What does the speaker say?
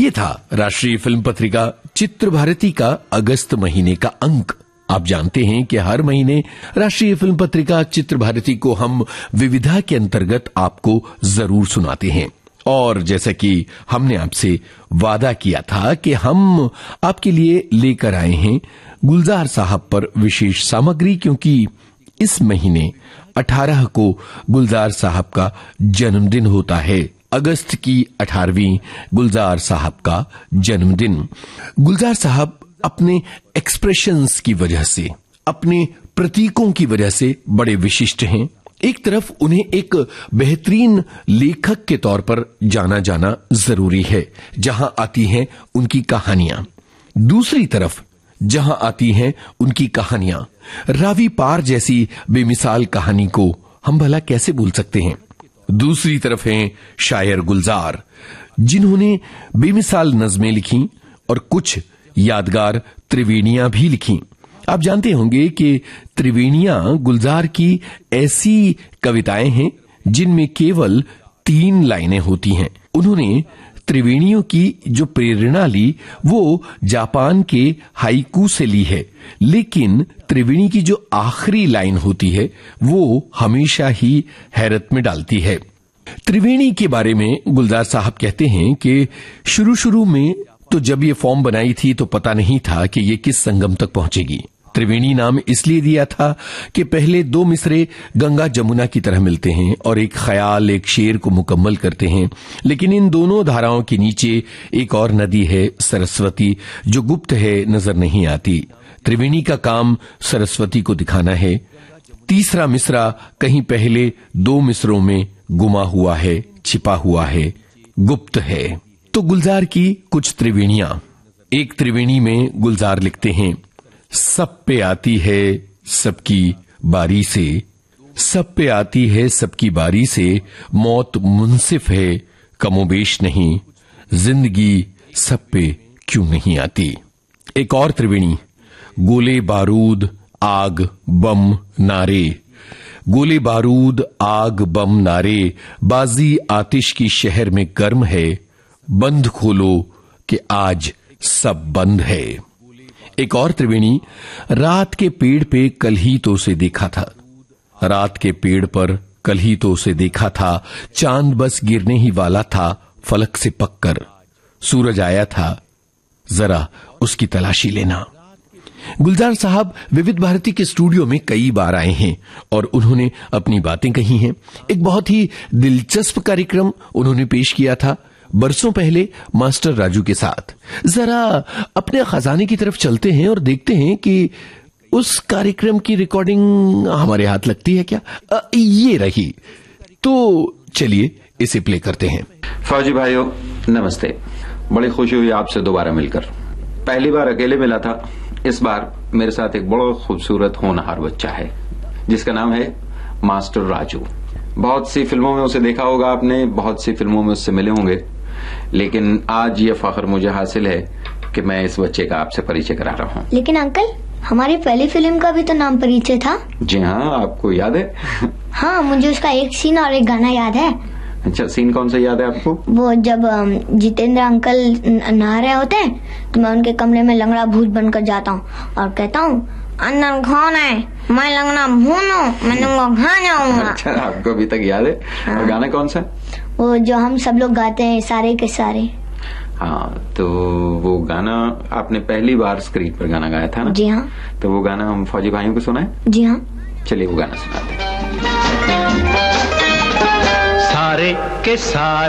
ये था राष्ट्रीय फिल्म पत्रिका चित्र भारती का अगस्त महीने का अंक। आप जानते हैं कि हर महीने राष्ट्रीय फिल्म पत्रिका चित्र भारती को हम विविधा के अंतर्गत आपको जरूर सुनाते हैं। और जैसा कि हमने आपसे वादा किया था कि हम आपके लिए लेकर आए हैं गुलजार साहब पर विशेष सामग्री, क्योंकि इस महीने 18 को गुलजार साहब का जन्मदिन होता है। अगस्त की 18वीं गुलजार साहब का जन्मदिन। गुलजार साहब अपने एक्सप्रेशंस की वजह से, अपने प्रतीकों की वजह से बड़े विशिष्ट हैं। एक तरफ उन्हें एक बेहतरीन लेखक के तौर पर जाना जाना जरूरी है, जहां आती हैं उनकी कहानियां। दूसरी तरफ जहां आती हैं उनकी कहानियां, रावी पार जैसी बेमिसाल कहानी को हम भला कैसे भूल सकते हैं। दूसरी तरफ हैं शायर गुलजार, जिन्होंने बेमिसाल नज़में लिखी और कुछ यादगार त्रिवेणियां भी लिखी। आप जानते होंगे कि त्रिवेणियां गुलजार की ऐसी कविताएं हैं जिनमें केवल 3 लाइनें होती हैं। उन्होंने त्रिवेणियों की जो प्रेरणा ली वो जापान के हाइकू से ली है, लेकिन त्रिवेणी की जो आखिरी लाइन होती है वो हमेशा ही हैरत में डालती है। त्रिवेणी के बारे में गुलजार साहब कहते हैं कि शुरू में तो जब ये फॉर्म बनाई थी तो पता नहीं था कि ये किस संगम तक पहुंचेगी। त्रिवेणी नाम इसलिए दिया था कि पहले 2 मिसरे गंगा जमुना की तरह मिलते हैं और एक ख्याल, एक शेर को मुकम्मल करते हैं, लेकिन इन दोनों धाराओं के नीचे एक और नदी है सरस्वती, जो गुप्त है, नजर नहीं आती। त्रिवेणी का काम सरस्वती को दिखाना है। तीसरा मिसरा कहीं पहले 2 मिसरों में गुमा हुआ है, छिपा हुआ है, गुप्त है। तो गुलजार की कुछ त्रिवेणियां। एक त्रिवेणी में गुलजार लिखते हैं, सब पे आती है सबकी बारी से, सब पे आती है सबकी बारी से, मौत मुंसिफ है कमोबेश नहीं, जिंदगी सब पे क्यों नहीं आती। एक और त्रिवेणी, गोले बारूद आग बम नारे, गोले बारूद आग बम नारे, बाजी आतिश की शहर में गर्म है, बंद खोलो कि आज सब बंद है। एक और त्रिवेणी, रात के पेड़ पे कल ही तो उसे देखा था, रात के पेड़ पर कल ही तो उसे देखा था, चांद बस गिरने ही वाला था फलक से पककर, सूरज आया था जरा उसकी तलाशी लेना। गुलजार साहब विविध भारती के स्टूडियो में कई बार आए हैं और उन्होंने अपनी बातें कही हैं। एक बहुत ही दिलचस्प कार्यक्रम उन्होंने पेश किया था बरसों पहले मास्टर राजू के साथ। जरा अपने खजाने की तरफ चलते हैं और देखते हैं कि उस कार्यक्रम की रिकॉर्डिंग हमारे हाथ लगती है क्या। ये रही, तो चलिए इसे प्ले करते हैं। फौजी भाइयों नमस्ते, बड़ी खुशी हुई आपसे दोबारा मिलकर। पहली बार अकेले मिला था, इस बार मेरे साथ एक बड़ा खूबसूरत होनहार बच्चा है जिसका नाम है मास्टर राजू। बहुत सी फिल्मों में उसे देखा होगा आपने, बहुत सी फिल्मों में उससे मिले होंगे, लेकिन आज ये फख्र मुझे हासिल है कि मैं इस बच्चे का आपसे परिचय करा रहा हूँ। लेकिन अंकल, हमारी पहली फिल्म का भी तो नाम परिचय था। जी हाँ, आपको याद है? हाँ, मुझे उसका एक सीन और एक गाना याद है। अच्छा, सीन कौन सा याद है आपको? वो जब जितेंद्र अंकल नहा रहे होते हैं तो मैं उनके कमरे में लंगड़ा भूत बनकर जाता हूँ और कहता हूँ, अंदर कौन है? मैं लंगड़ा भूत हूँ, मैं तुमको खा जाऊंगा। अच्छा, आपको अभी तक याद है? हाँ। और गाना कौन सा? वो जो हम सब लोग गाते हैं, सारे के सारे। हाँ, तो वो गाना आपने पहली बार स्क्रीन पर गाना गाया था ना? जी हाँ। तो वो गाना हम फौजी भाइयों को सुनाए? जी हाँ। चलिए वो गाना सुनाते हैं। सारे के सारे